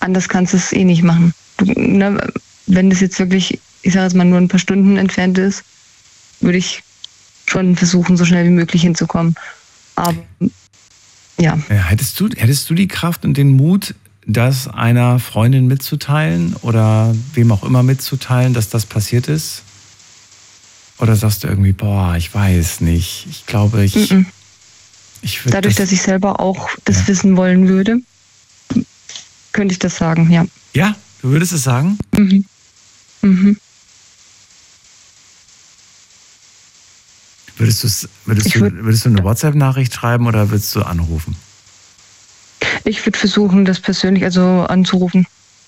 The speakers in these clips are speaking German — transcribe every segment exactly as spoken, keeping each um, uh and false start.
anders kannst du es eh nicht machen. Du, ne, wenn das jetzt wirklich, ich sage jetzt mal, nur ein paar Stunden entfernt ist, würde ich schon versuchen, so schnell wie möglich hinzukommen. Aber ja. ja hättest du, hättest du die Kraft und den Mut, das einer Freundin mitzuteilen oder wem auch immer mitzuteilen, dass das passiert ist? Oder sagst du irgendwie, boah, ich weiß nicht, ich glaube, ich... Mm-mm. ich Dadurch, das, dass ich selber auch das ja. wissen wollen würde, könnte ich das sagen, ja. Ja, du würdest es sagen? Mhm. Mhm. Würdest, du's, würdest, du, würd, würdest du eine WhatsApp-Nachricht schreiben oder würdest du anrufen? Ich würde versuchen, das persönlich also anzurufen.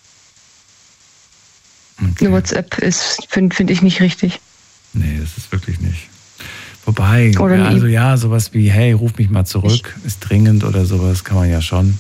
Okay. Eine WhatsApp ist, finde find ich, nicht richtig. Nee, das ist wirklich nicht. Wobei, oder ja, also ja, sowas wie, hey, ruf mich mal zurück, ich, ist dringend oder sowas, kann man ja schon.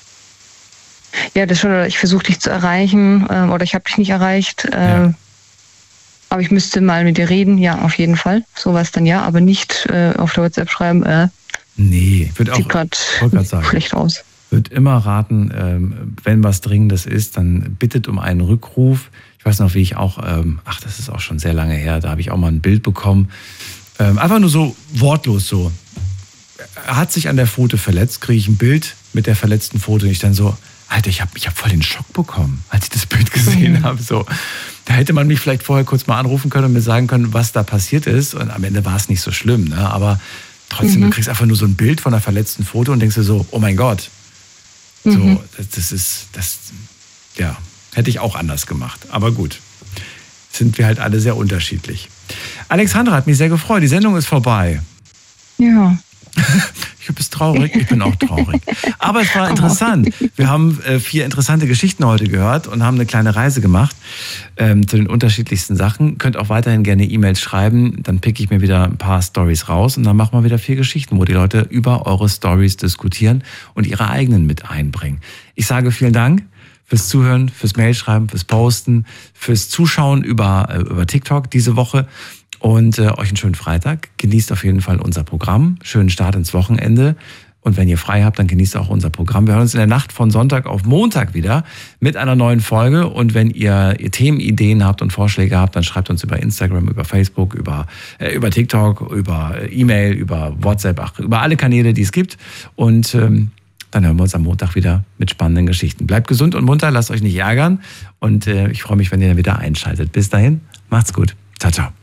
Ja, das schon, oder ich versuche dich zu erreichen äh, oder ich habe dich nicht erreicht, äh, ja. aber ich müsste mal mit dir reden, ja, auf jeden Fall. Sowas dann ja, aber nicht äh, auf der WhatsApp schreiben, äh, nee, wird auch, sieht gerade schlecht aus. Würde immer raten, ähm, wenn was Dringendes ist, dann bittet um einen Rückruf. Ich weiß noch, wie ich auch, ähm, ach, das ist auch schon sehr lange her, da habe ich auch mal ein Bild bekommen. Ähm, einfach nur so wortlos so. Er hat sich an der Pfote verletzt, kriege ich ein Bild mit der verletzten Pfote und ich dann so, Alter, ich habe ich hab voll den Schock bekommen, als ich das Bild gesehen mhm. habe. So, da hätte man mich vielleicht vorher kurz mal anrufen können und mir sagen können, was da passiert ist. Und am Ende war es nicht so schlimm, ne? Aber trotzdem, mhm. du kriegst einfach nur so ein Bild von einer verletzten Pfoto und denkst dir so, oh mein Gott. Mhm. So, das, das ist, das, ja, hätte ich auch anders gemacht. Aber gut, sind wir halt alle sehr unterschiedlich. Alexandra, hat mich sehr gefreut. Die Sendung ist vorbei. Ja. Ich bin traurig, ich bin auch traurig. Aber es war interessant. Wir haben äh, vier interessante Geschichten heute gehört und haben eine kleine Reise gemacht ähm, zu den unterschiedlichsten Sachen. Könnt auch weiterhin gerne E-Mails schreiben, dann pick ich mir wieder ein paar Storys raus und dann machen wir wieder vier Geschichten, wo die Leute über eure Storys diskutieren und ihre eigenen mit einbringen. Ich sage vielen Dank fürs Zuhören, fürs Mailschreiben, fürs Posten, fürs Zuschauen über, äh, über TikTok diese Woche. Und äh, euch einen schönen Freitag. Genießt auf jeden Fall unser Programm. Schönen Start ins Wochenende. Und wenn ihr frei habt, dann genießt auch unser Programm. Wir hören uns in der Nacht von Sonntag auf Montag wieder mit einer neuen Folge. Und wenn ihr, ihr Themenideen habt und Vorschläge habt, dann schreibt uns über Instagram, über Facebook, über, äh, über TikTok, über E-Mail, über WhatsApp, ach, über alle Kanäle, die es gibt. Und ähm, dann hören wir uns am Montag wieder mit spannenden Geschichten. Bleibt gesund und munter, lasst euch nicht ärgern. Und äh, ich freue mich, wenn ihr dann wieder einschaltet. Bis dahin, macht's gut. Ciao, ciao.